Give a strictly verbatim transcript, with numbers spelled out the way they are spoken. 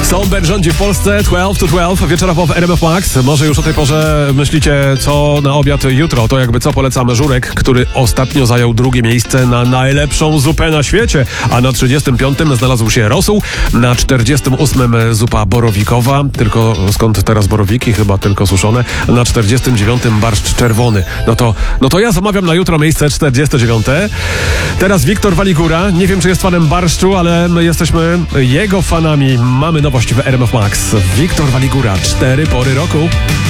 Sonber rządzi w Polsce, dwanaście to dwanaście, wieczorowo w R M F Max. Może już o tej porze myślicie, co na obiad jutro. To jakby co polecamy żurek, który ostatnio zajął drugie miejsce na najlepszą zupę na świecie. A na trzydziestym piątym znalazł się rosół, na czterdziestym ósmym zupa borowikowa. Tylko skąd teraz borowiki? Chyba tylko suszone. Na czterdziestym dziewiątym barszcz czerwony. No to, no to ja zamawiam na jutro miejsce czterdzieste dziewiąte. Teraz Wiktor Waligura. Nie wiem, czy jest fanem barszczu, ale my jesteśmy jego fanami. Mamy nowość w R M F Max. Wiktor Waligura, cztery pory roku.